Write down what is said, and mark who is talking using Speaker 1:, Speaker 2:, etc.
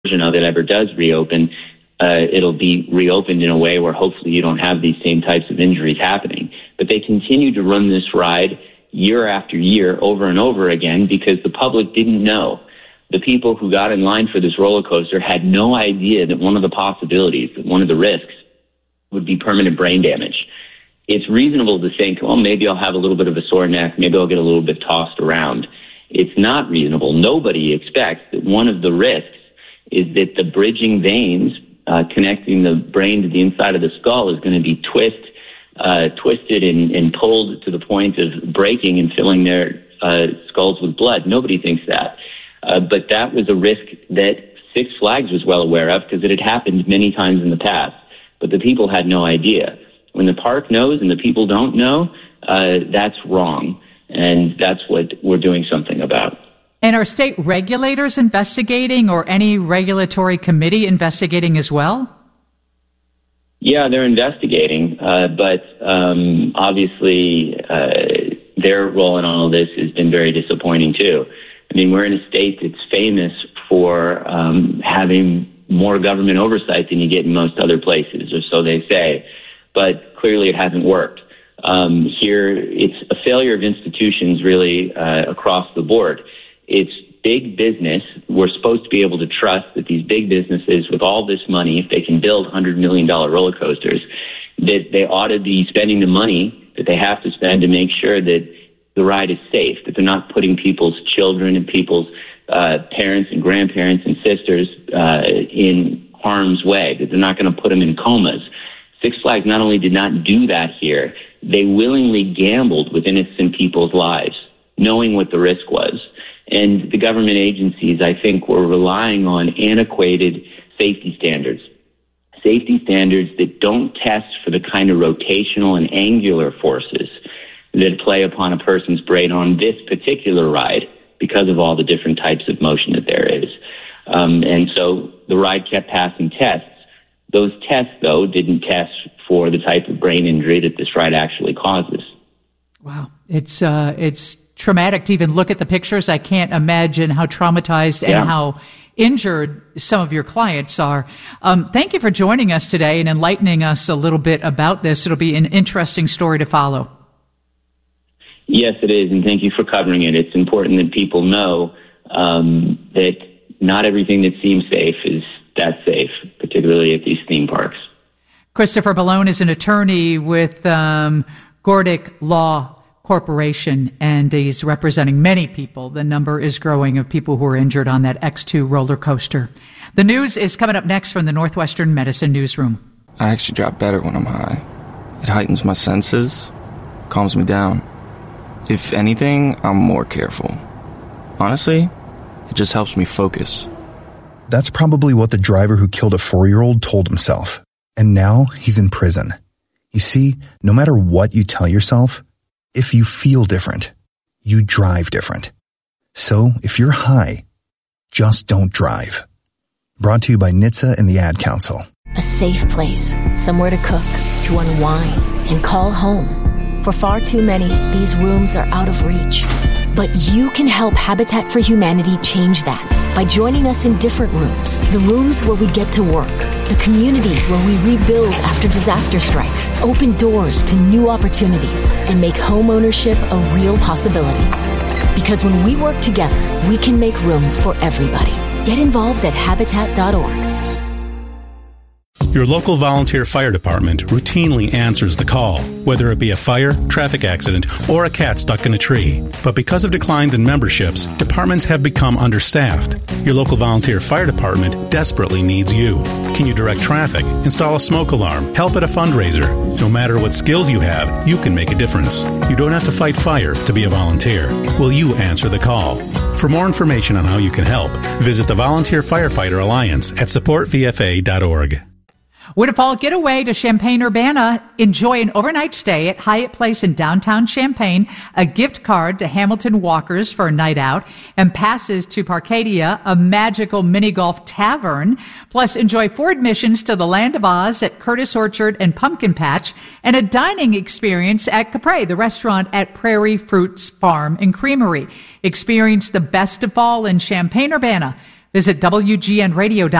Speaker 1: version of it ever does reopen, it'll be reopened in a way where hopefully you don't have these same types of injuries happening. But they continue to run this ride year after year over and over again because the public didn't know. The people who got in line for this roller coaster had no idea that one of the possibilities, that one of the risks would be permanent brain damage. It's reasonable to think, well, maybe I'll have a little bit of a sore neck, maybe I'll get a little bit tossed around. It's not reasonable. Nobody expects that one of the risks is that the bridging veins connecting the brain to the inside of the skull is going to be twisted and pulled to the point of breaking and filling their skulls with blood. Nobody thinks that. But that was a risk that Six Flags was well aware of because it had happened many times in the past. But the people had no idea. When the park knows and the people don't know, that's wrong. And that's what we're doing something about.
Speaker 2: And are state regulators investigating or any regulatory committee investigating as well?
Speaker 1: Yeah, they're investigating. But obviously their role in all of this has been very disappointing too. I mean, we're in a state that's famous for having more government oversight than you get in most other places, or so they say. But clearly it hasn't worked. Here, it's a failure of institutions really across the board. It's big business. We're supposed to be able to trust that these big businesses with all this money, if they can build $100 million roller coasters, that they ought to be spending the money that they have to spend to make sure that the ride is safe, that they're not putting people's children and people's parents and grandparents and sisters in harm's way, that they're not going to put them in comas. Six Flags not only did not do that here, they willingly gambled with innocent people's lives, knowing what the risk was. And the government agencies, I think, were relying on antiquated safety standards that don't test for the kind of rotational and angular forces that play upon a person's brain on this particular ride because of all the different types of motion that there is. And so the ride kept passing tests. Those tests, though, didn't test for the type of brain injury that this ride actually causes.
Speaker 2: Wow. It's traumatic to even look at the pictures. I can't imagine how traumatized and how injured some of your clients are. Thank you for joining us today and enlightening us a little bit about this. It'll be an interesting story to follow.
Speaker 1: Yes, it is, and thank you for covering it. It's important that people know that not everything that seems safe is that safe, particularly at these theme parks.
Speaker 2: Christopher Bellone is an attorney with Gordic Law Corporation, and he's representing many people. The number is growing of people who are injured on that X2 roller coaster. The news is coming up next from the Northwestern Medicine Newsroom.
Speaker 3: I actually drop better when I'm high. It heightens my senses, calms me down. If anything, I'm more careful. Honestly, it just helps me focus.
Speaker 4: That's probably what the driver who killed a 4-year-old told himself. And now he's in prison. You see, no matter what you tell yourself, if you feel different, you drive different. So if you're high, just don't drive. Brought to you by NHTSA and the Ad Council.
Speaker 5: A safe place, somewhere to cook, to unwind, and call home. For far too many, these rooms are out of reach. But you can help Habitat for Humanity change that by joining us in different rooms. The rooms where we get to work. The communities where we rebuild after disaster strikes. Open doors to new opportunities and make home ownership a real possibility. Because when we work together, we can make room for everybody. Get involved at Habitat.org.
Speaker 6: Your local volunteer fire department routinely answers the call, whether it be a fire, traffic accident, or a cat stuck in a tree. But because of declines in memberships, departments have become understaffed. Your local volunteer fire department desperately needs you. Can you direct traffic, install a smoke alarm, help at a fundraiser? No matter what skills you have, you can make a difference. You don't have to fight fire to be a volunteer. Will you answer the call? For more information on how you can help, visit the Volunteer Firefighter Alliance at supportvfa.org.
Speaker 2: Winterfall Getaway to Champaign-Urbana. Enjoy an overnight stay at Hyatt Place in downtown Champaign, a gift card to Hamilton Walkers for a night out, and passes to Parcadia, a magical mini-golf tavern. Plus, enjoy 4 admissions to the Land of Oz at Curtis Orchard and Pumpkin Patch, and a dining experience at Capre, the restaurant at Prairie Fruits Farm and Creamery. Experience the best of fall in Champaign-Urbana. Visit WGNradio.com